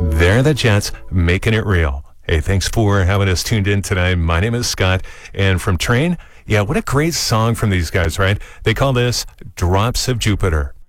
They're the Jets making it real. Hey, thanks for having us tuned in tonight. My name is Scott, and from Train, yeah, what a great song from these guys, right? They call this Drops of Jupiter.